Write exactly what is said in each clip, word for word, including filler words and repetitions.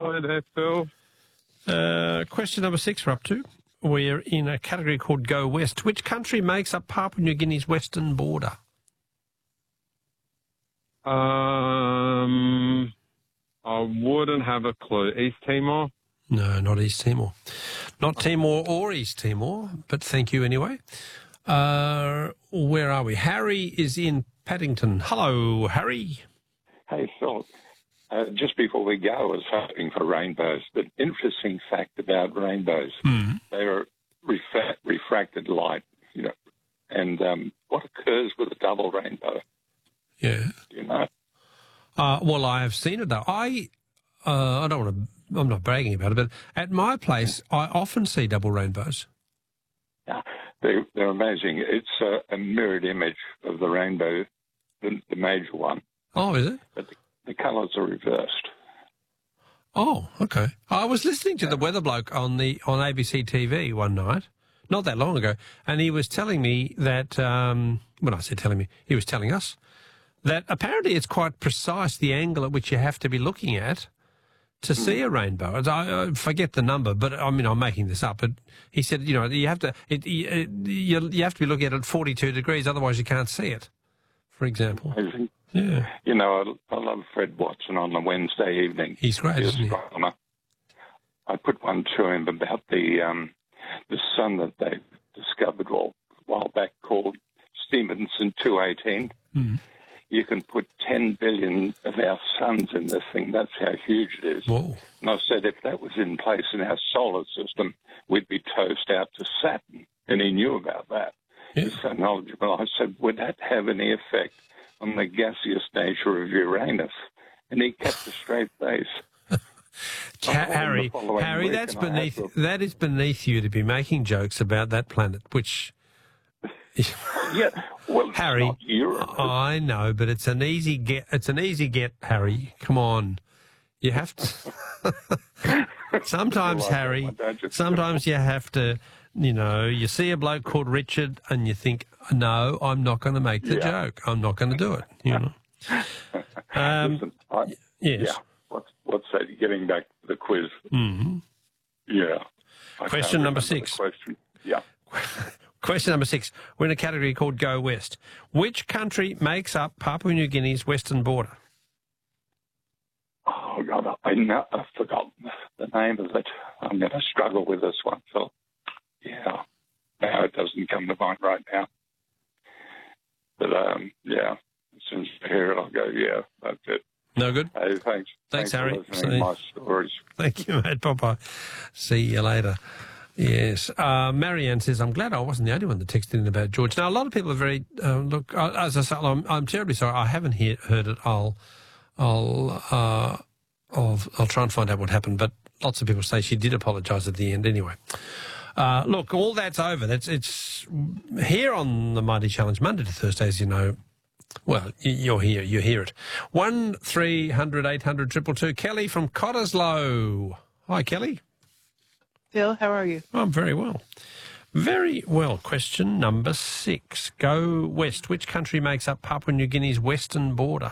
Hello there, Phil. Uh, question number six we're up to. We're in a category called Go West. Which country makes up Papua New Guinea's western border? Um, I wouldn't have a clue. East Timor? No, not East Timor. Not Timor or East Timor, but thank you anyway. Uh, where are we? Harry is in Paddington. Hello, Harry. Hey, Phil. Uh, just before we go, I was hoping for rainbows. The interesting fact about rainbows, mm. they are refra- refracted light, you know, and um, what occurs with a double rainbow? Yeah. Do you know? Uh, well, I have seen it, though. I, uh, I don't want to, I'm not bragging about it, but at my place, I often see double rainbows. Yeah, they're, they're amazing. It's a, a mirrored image of the rainbow, the, the major one. Oh, is it? But the, the colours are reversed. Oh, okay. I was listening to the weather bloke on the on A B C T V one night, not that long ago, and he was telling me that, um, when I said telling me, he was telling us that apparently it's quite precise the angle at which you have to be looking at to mm. see a rainbow. I, I forget the number, but I mean, I'm making this up, but he said, you know, you have to, it, it, you, you have to be looking at it at forty-two degrees, otherwise you can't see it, for example. Amazing. Yeah. You know, I, I love Fred Watson on a Wednesday evening. He's great, He's isn't he? I put one to him about the um, the sun that they discovered well, a while back called Stevenson two eighteen. Mm. You can put ten billion of our suns in this thing. That's how huge it is. Whoa. And I said if that was in place in our solar system, we'd be toast out to Saturn. And he knew about that. Yeah. He's so knowledgeable. I said, would that have any effect on the gaseous nature of Uranus? And he kept a straight face. Harry, Harry, that's beneath to... that is beneath you to be making jokes about that planet, which yeah, well, Harry, I know, but it's an easy get. It's an easy get, Harry. Come on, you have to. Sometimes, Harry, sometimes you have to. You know, you see a bloke called Richard, and you think, "No, I'm not going to make the yeah. joke. I'm not going to do it." You know. Um, Listen, I, yes. Yeah. What's what's that? Getting back to the quiz. Mm-hmm. Yeah. I question number six. Question. Yeah. Question number six. We're in a category called Go West. Which country makes up Papua New Guinea's western border? Oh, God, I know, I've forgotten the name of it. I'm going to struggle with this one, Phil. Yeah. No, it doesn't come to mind right now. But, um, yeah, as soon as I hear it, I'll go, yeah, that's it. No good? Hey, thanks. Thanks, thanks Harry. For listening to my stories. Thank you, mate. Bye-bye. See you later. Yes. Uh, Marianne says, I'm glad I wasn't the only one that texted in about George. Now, a lot of people are very, uh, look, uh, as I said, I'm, I'm terribly sorry. I haven't hear, heard it. I'll, I'll, uh, I'll, I'll try and find out what happened. But lots of people say she did apologise at the end anyway. Uh, look, all that's over. That's, it's here on the Mighty Challenge, Monday to Thursday, as you know. Well, you're here. You hear it. One three hundred eight hundred triple two. Kelly from Cottesloe. Hi, Kelly. Phil, how are you? I'm very well. Very well. Question number six. Go west. Which country makes up Papua New Guinea's western border?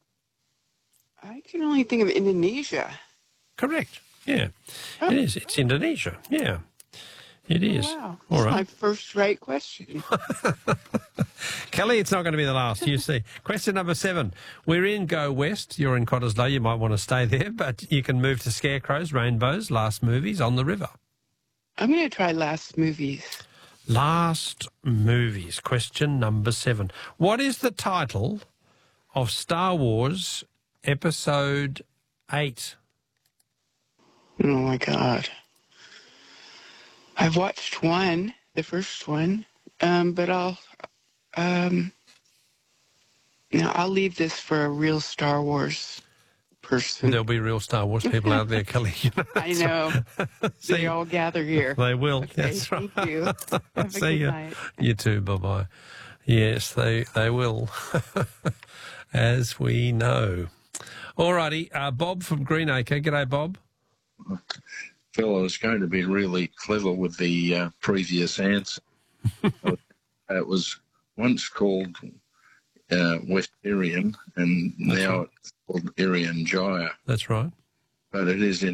I can only think of Indonesia. Correct. Yeah. Oh. It is. It's Indonesia. Yeah. It is. Oh, wow. All That's right. my first right question. Kelly, it's not going to be the last, you see. Question number seven. We're in Go West. You're in Cottesloe. You might want to stay there, but you can move to Scarecrows, Rainbows, Last Movies, On the River. I'm going to try Last Movies. Last Movies. Question number seven. What is the title of Star Wars Episode eight? Oh, my God. I've watched one, the first one, um, but I'll, um, no, I'll leave this for a real Star Wars person. There'll be real Star Wars people out there, Kelly. You know, I know. See, they all gather here. They will. Okay, That's right. Thank you. Have a See good you. night. You too. Bye-bye. Yes, they, they will, as we know. All righty. Uh, Bob from Greenacre. G'day, Bob. Phil, I was going to be really clever with the uh, previous answer. It was once called uh, West Irian, and That's now right. it's called Irian Jaya. That's right. But it is in